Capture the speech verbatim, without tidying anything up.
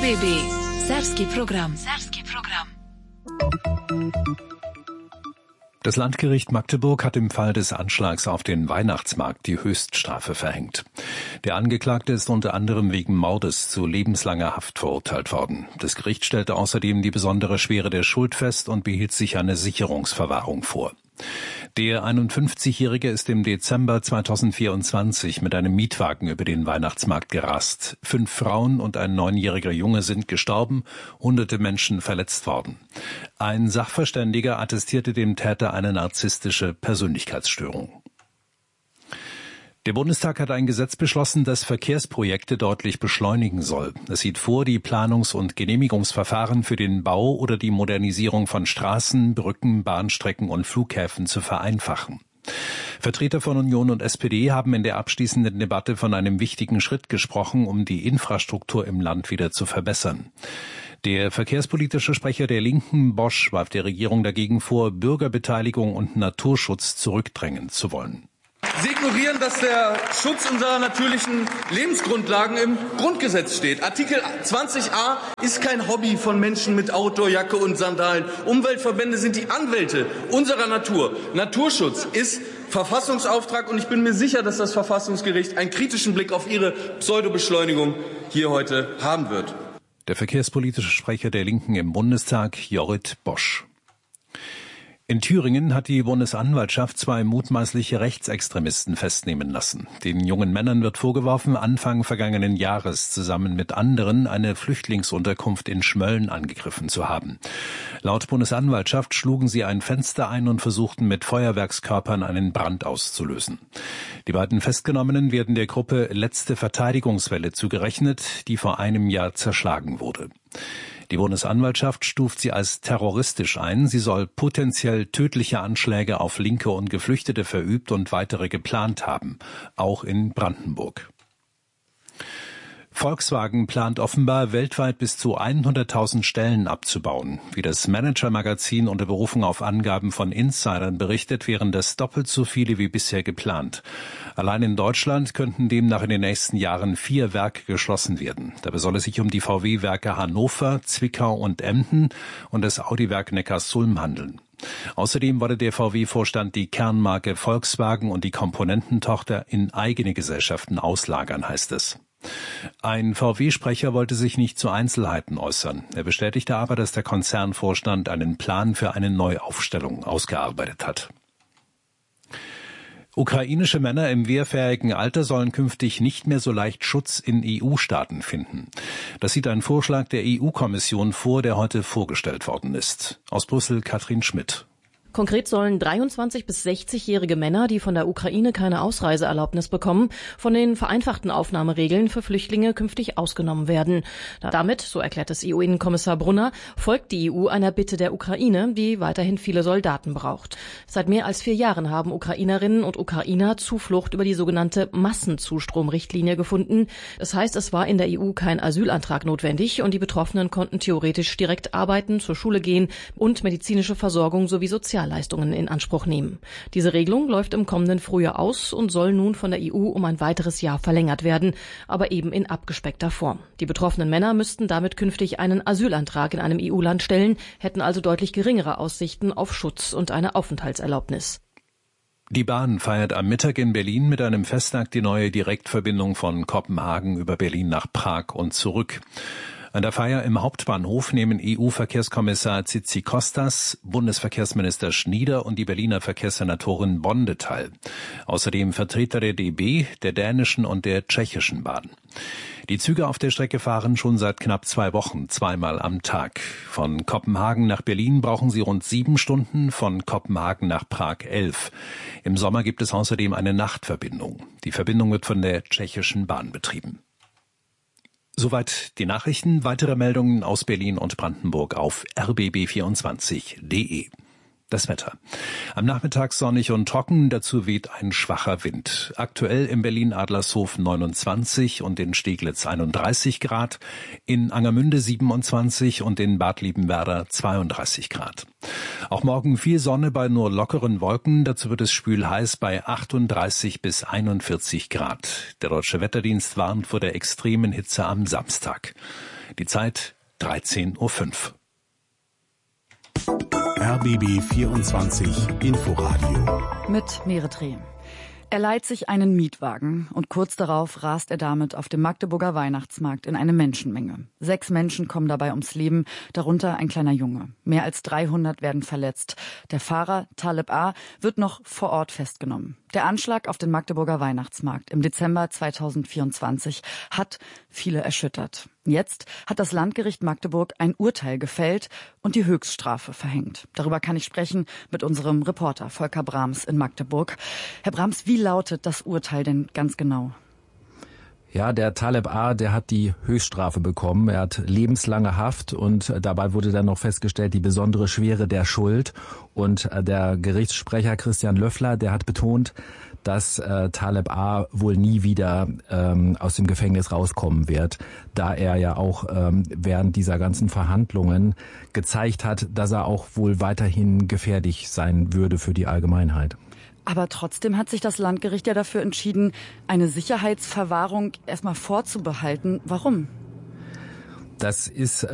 B B. Serbski program. Serbski program. Das Landgericht Magdeburg hat im Fall des Anschlags auf den Weihnachtsmarkt die Höchststrafe verhängt. Der Angeklagte ist unter anderem wegen Mordes zu lebenslanger Haft verurteilt worden. Das Gericht stellte außerdem die besondere Schwere der Schuld fest und behielt sich eine Sicherungsverwahrung vor. Der einundfünfzigjährige ist im Dezember zweitausendvierundzwanzig mit einem Mietwagen über den Weihnachtsmarkt gerast. Fünf Frauen und ein neunjähriger Junge sind gestorben, hunderte Menschen verletzt worden. Ein Sachverständiger attestierte dem Täter eine narzisstische Persönlichkeitsstörung. Der Bundestag hat ein Gesetz beschlossen, das Verkehrsprojekte deutlich beschleunigen soll. Es sieht vor, die Planungs- und Genehmigungsverfahren für den Bau oder die Modernisierung von Straßen, Brücken, Bahnstrecken und Flughäfen zu vereinfachen. Vertreter von Union und S P D haben in der abschließenden Debatte von einem wichtigen Schritt gesprochen, um die Infrastruktur im Land wieder zu verbessern. Der verkehrspolitische Sprecher der Linken, Bosch, warf der Regierung dagegen vor, Bürgerbeteiligung und Naturschutz zurückdrängen zu wollen. Sie ignorieren, dass der Schutz unserer natürlichen Lebensgrundlagen im Grundgesetz steht. Artikel zwanzig a ist kein Hobby von Menschen mit Outdoorjacke und Sandalen. Umweltverbände sind die Anwälte unserer Natur. Naturschutz ist Verfassungsauftrag und ich bin mir sicher, dass das Verfassungsgericht einen kritischen Blick auf Ihre Pseudobeschleunigung hier heute haben wird. Der verkehrspolitische Sprecher der Linken im Bundestag, Jorrit Bosch. In Thüringen hat die Bundesanwaltschaft zwei mutmaßliche Rechtsextremisten festnehmen lassen. Den jungen Männern wird vorgeworfen, Anfang vergangenen Jahres zusammen mit anderen eine Flüchtlingsunterkunft in Schmölln angegriffen zu haben. Laut Bundesanwaltschaft schlugen sie ein Fenster ein und versuchten mit Feuerwerkskörpern einen Brand auszulösen. Die beiden Festgenommenen werden der Gruppe Letzte Verteidigungswelle zugerechnet, die vor einem Jahr zerschlagen wurde. Die Bundesanwaltschaft stuft sie als terroristisch ein. Sie soll potenziell tödliche Anschläge auf Linke und Geflüchtete verübt und weitere geplant haben, auch in Brandenburg. Volkswagen plant offenbar weltweit bis zu hunderttausend Stellen abzubauen. Wie das Manager-Magazin unter Berufung auf Angaben von Insidern berichtet, wären das doppelt so viele wie bisher geplant. Allein in Deutschland könnten demnach in den nächsten Jahren vier Werke geschlossen werden. Dabei soll es sich um die V W-Werke Hannover, Zwickau und Emden und das Audi-Werk Neckarsulm handeln. Außerdem wolle der V W-Vorstand die Kernmarke Volkswagen und die Komponententochter in eigene Gesellschaften auslagern, heißt es. Ein V W-Sprecher wollte sich nicht zu Einzelheiten äußern. Er bestätigte aber, dass der Konzernvorstand einen Plan für eine Neuaufstellung ausgearbeitet hat. Ukrainische Männer im wehrfähigen Alter sollen künftig nicht mehr so leicht Schutz in E U-Staaten finden. Das sieht ein Vorschlag der E U-Kommission vor, der heute vorgestellt worden ist. Aus Brüssel Katrin Schmidt. Konkret sollen dreiundzwanzig- bis sechzigjährige Männer, die von der Ukraine keine Ausreiseerlaubnis bekommen, von den vereinfachten Aufnahmeregeln für Flüchtlinge künftig ausgenommen werden. Damit, so erklärt es E U-Innenkommissar Brunner, folgt die E U einer Bitte der Ukraine, die weiterhin viele Soldaten braucht. Seit mehr als vier Jahren haben Ukrainerinnen und Ukrainer Zuflucht über die sogenannte Massenzustromrichtlinie gefunden. Das heißt, es war in der E U kein Asylantrag notwendig und die Betroffenen konnten theoretisch direkt arbeiten, zur Schule gehen und medizinische Versorgung sowie Sozial Leistungen in Anspruch nehmen. Diese Regelung läuft im kommenden Frühjahr aus und soll nun von der E U um ein weiteres Jahr verlängert werden, aber eben in abgespeckter Form. Die betroffenen Männer müssten damit künftig einen Asylantrag in einem E U-Land stellen, hätten also deutlich geringere Aussichten auf Schutz und eine Aufenthaltserlaubnis. Die Bahn feiert am Mittag in Berlin mit einem Festakt die neue Direktverbindung von Kopenhagen über Berlin nach Prag und zurück. An der Feier im Hauptbahnhof nehmen E U-Verkehrskommissar Tzitzikostas, Bundesverkehrsminister Schnieder und die Berliner Verkehrssenatorin Bonde teil. Außerdem Vertreter der D B, der dänischen und der tschechischen Bahn. Die Züge auf der Strecke fahren schon seit knapp zwei Wochen, zweimal am Tag. Von Kopenhagen nach Berlin brauchen sie rund sieben Stunden, von Kopenhagen nach Prag elf. Im Sommer gibt es außerdem eine Nachtverbindung. Die Verbindung wird von der tschechischen Bahn betrieben. Soweit die Nachrichten. Weitere Meldungen aus Berlin und Brandenburg auf r b b vierundzwanzig punkt d e. Das Wetter. Am Nachmittag sonnig und trocken, dazu weht ein schwacher Wind. Aktuell in Berlin-Adlershof neunundzwanzig und in Steglitz einunddreißig Grad, in Angermünde siebenundzwanzig und in Bad Liebenwerda zweiunddreißig Grad. Auch morgen viel Sonne bei nur lockeren Wolken, dazu wird es schwül-heiß bei achtunddreißig bis einundvierzig Grad. Der Deutsche Wetterdienst warnt vor der extremen Hitze am Samstag. Die Zeit dreizehn Uhr fünf. R B B vierundzwanzig Inforadio mit Meretre. Er leiht sich einen Mietwagen und kurz darauf rast er damit auf dem Magdeburger Weihnachtsmarkt in eine Menschenmenge. Sechs Menschen kommen dabei ums Leben, darunter ein kleiner Junge. Mehr als dreihundert werden verletzt. Der Fahrer, Taleb A., wird noch vor Ort festgenommen. Der Anschlag auf den Magdeburger Weihnachtsmarkt im Dezember zweitausendvierundzwanzig hat viele erschüttert. Jetzt hat das Landgericht Magdeburg ein Urteil gefällt und die Höchststrafe verhängt. Darüber kann ich sprechen mit unserem Reporter Volker Brahms in Magdeburg. Herr Brahms, wie lautet das Urteil denn ganz genau? Ja, der Taleb A., der hat die Höchststrafe bekommen. Er hat lebenslange Haft und dabei wurde dann noch festgestellt, die besondere Schwere der Schuld. Und der Gerichtssprecher Christian Löffler, der hat betont, dass äh, Taleb A. wohl nie wieder ähm, aus dem Gefängnis rauskommen wird, da er ja auch ähm, während dieser ganzen Verhandlungen gezeigt hat, dass er auch wohl weiterhin gefährlich sein würde für die Allgemeinheit. Aber trotzdem hat sich das Landgericht ja dafür entschieden, eine Sicherheitsverwahrung erstmal vorzubehalten. Warum? Das ist